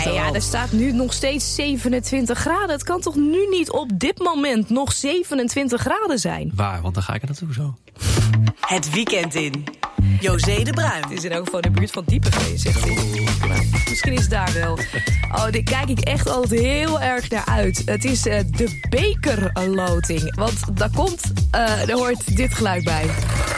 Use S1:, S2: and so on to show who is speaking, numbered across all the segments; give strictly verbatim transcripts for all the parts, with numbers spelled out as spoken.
S1: Nee, ja, er staat nu nog steeds zevenentwintig graden. Het kan toch nu niet op dit moment nog zevenentwintig graden zijn?
S2: Waar, want dan ga ik er naartoe zo.
S3: Het weekend in. José de Bruin.
S1: Het is in elk geval de buurt van Diepeveen, zegt hij. Nou, misschien is het daar wel. Oh, daar kijk ik echt altijd heel erg naar uit. Het is uh, de bekerloting. Want daar komt, uh, daar hoort dit geluid bij.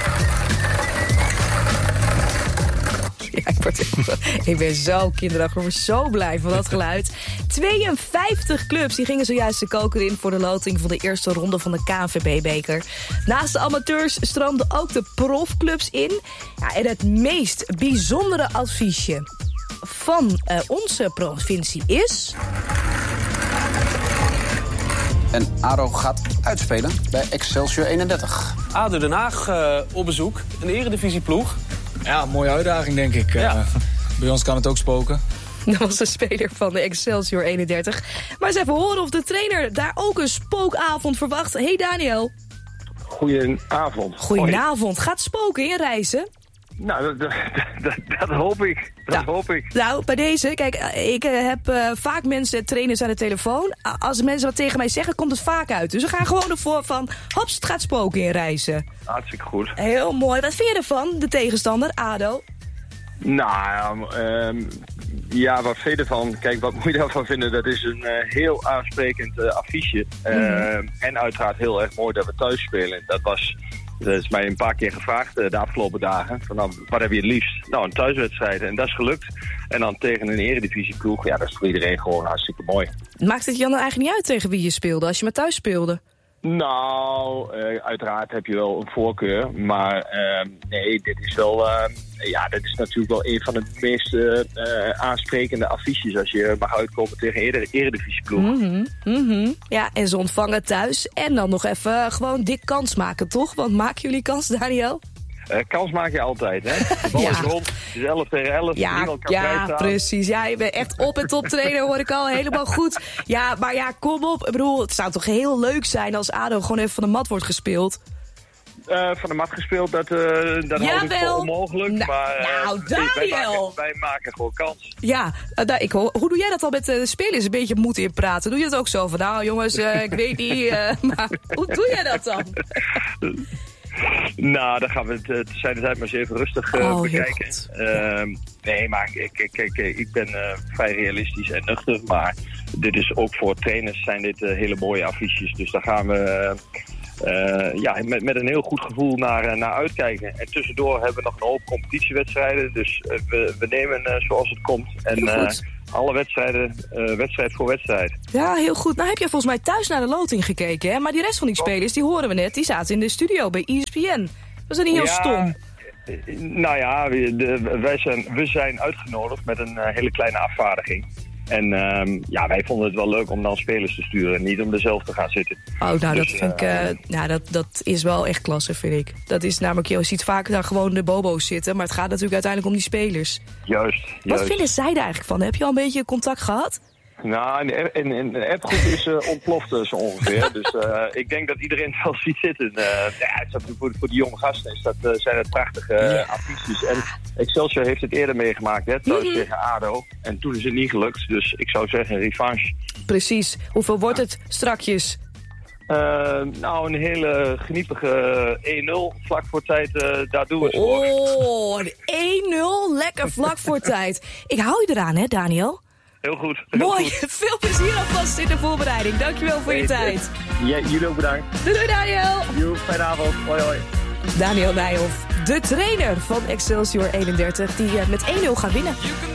S1: Ja, ik, word even, ik ben zo kinderachtig, ik word zo blij van dat geluid. tweeënvijftig clubs die gingen zojuist de koker in voor de loting van de eerste ronde van de K N V B-beker. Naast de amateurs stroomden ook de profclubs in. Ja, en het meest bijzondere adviesje van uh, onze provincie is...
S4: En ADO gaat uitspelen bij Excelsior eenendertig.
S5: A D O Den Haag uh, op bezoek, een eredivisieploeg.
S6: Ja, mooie uitdaging, denk ik. Ja. Uh, bij ons kan het ook spoken.
S1: Dat was de speler van de Excelsior eenendertig. Maar eens even horen of de trainer daar ook een spookavond verwacht. Hey Daniel.
S7: Goedenavond.
S1: Goedenavond. Gaat spoken in Reizen?
S7: Nou, dat, dat, dat, dat hoop ik. Dat
S1: nou,
S7: hoop ik.
S1: Nou, bij deze, kijk, ik heb uh, vaak mensen, trainers aan de telefoon. Als mensen wat tegen mij zeggen, komt het vaak uit. Dus we gaan gewoon ervoor van, hops, het gaat spoken in Reizen.
S7: Hartstikke goed.
S1: Heel mooi. Wat vind je ervan, de tegenstander, ADO?
S7: Nou, um, ja, wat vind je ervan? Kijk, wat moet je daarvan vinden? Dat is een uh, heel aansprekend uh, affiche. Uh, mm. En uiteraard heel erg mooi dat we thuis spelen. Dat was... Dat is mij een paar keer gevraagd uh, de afgelopen dagen. Van, nou, wat heb je het liefst? Nou, een thuiswedstrijd. En dat is gelukt. En dan tegen een eredivisieploeg. Ja, dat is voor iedereen gewoon hartstikke mooi.
S1: Maakt het Jan eigenlijk niet uit tegen wie je speelde als je maar thuis speelde?
S7: Nou, uh, uiteraard heb je wel een voorkeur. Maar uh, nee, dit is wel... Uh, ja, dit is natuurlijk wel een van de meest uh, uh, aansprekende affiches als je mag uitkomen tegen een ere- eredivisieploeg.
S1: Mm-hmm, mm-hmm. Ja, en ze ontvangen thuis. En dan nog even gewoon dik kans maken, toch? Want maken jullie kans, Daniel?
S7: Uh, kans maak je altijd, hè? De bal
S1: ja.
S7: is rond, het is elf tegen elf.
S1: Ja,
S7: kan
S1: ja precies. Ja, je bent echt op- en top trainer, hoor ik al. Helemaal goed. Ja, maar ja, kom op. Ik bedoel, het zou toch heel leuk zijn als ADO gewoon even van de mat wordt gespeeld?
S7: Uh, van de mat gespeeld, dat, uh, dat hou ik voor onmogelijk.
S1: Nou,
S7: maar, uh,
S1: nou Daniel!
S7: Wij maken, wij maken gewoon kans.
S1: Ja, uh, ik hoor, hoe doe jij dat al met de uh, spelers? Een beetje moed inpraten. Doe je dat ook zo van, nou jongens, uh, ik weet niet, uh, maar hoe doe jij dat dan?
S7: Nou, dan gaan we het uh, zijn de tijd maar eens even rustig uh,
S1: oh,
S7: bekijken. Uh, nee, maar kijk, kijk, ik ben uh, vrij realistisch en nuchter. Maar dit is ook voor trainers zijn dit uh, hele mooie affiches. Dus daar gaan we uh, uh, ja, met, met een heel goed gevoel naar, uh, naar uitkijken. En tussendoor hebben we nog een hoop competitiewedstrijden. Dus uh, we, we nemen uh, zoals het komt. En uh, alle wedstrijden, uh, wedstrijd voor wedstrijd.
S1: Ja, heel goed. Nou heb je volgens mij thuis naar de loting gekeken, hè? Maar die rest van die spelers, die horen we net, die zaten in de studio bij E S P N. Was dat niet heel
S7: ja,
S1: stom?
S7: Nou ja, de, wij zijn, we zijn uitgenodigd met een uh, hele kleine afvaardiging. En um, ja, wij vonden het wel leuk om dan spelers te sturen, niet om er zelf te gaan zitten.
S1: Oh, nou,
S7: dus,
S1: dat vind ik, uh, nou, dat, dat is wel echt klasse, vind ik. Dat is namelijk, je ziet vaak daar gewoon de bobo's zitten, maar het gaat natuurlijk uiteindelijk om die spelers.
S7: Juist, juist.
S1: Wat vinden zij daar eigenlijk van? Heb je al een beetje contact gehad?
S7: Nou, in, in, in de appgroep is uh, ontploft uh, zo ongeveer. Dus uh, ik denk dat iedereen het wel ziet zitten. Uh, ja, het is voor, voor die jonge gasten is dat, uh, zijn het prachtige uh, ja. affiches. En Excelsior heeft het eerder meegemaakt, hè, thuis mm-hmm. tegen ADO. En toen is het niet gelukt. Dus ik zou zeggen revanche.
S1: Precies. Hoeveel wordt het strakjes?
S7: Uh, nou, een hele geniepige één nul. Vlak voor tijd, uh, daar doen we het voor.
S1: Oh, één nul. Lekker vlak voor tijd. Ik hou je eraan, hè, Daniel?
S7: Heel goed. Heel
S1: Mooi.
S7: goed.
S1: Veel plezier alvast in de voorbereiding. Dankjewel voor je
S7: hey,
S1: tijd.
S7: Ja, jullie ook bedankt.
S1: Doei, doei Daniel.
S7: Jo, fijne avond. Hoi, hoi.
S1: Daniel Nijhoff, de trainer van Excelsior eenendertig, die met één nul gaat winnen.